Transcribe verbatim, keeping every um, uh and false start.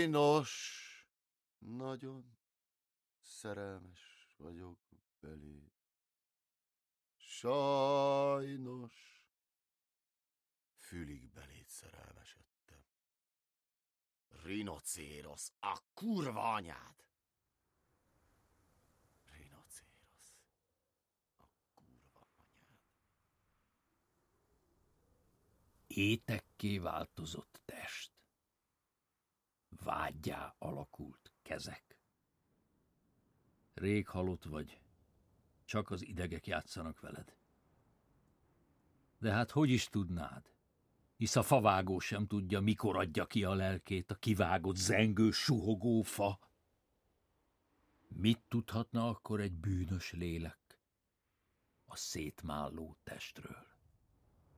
Sajnos nagyon szerelmes vagyok belé. Sajnos fülig beléd szerelmesedtem. Rinocérosz, a kurva anyád! Rinocérosz, a kurva anyád. Étekké változott test. Vággyá alakult kezek. Rég halott vagy, csak az idegek játszanak veled. De hát hogy is tudnád? Hisz a favágó sem tudja, mikor adja ki a lelkét a kivágott, zengő, suhogó fa. Mit tudhatna akkor egy bűnös lélek a szétmálló testről?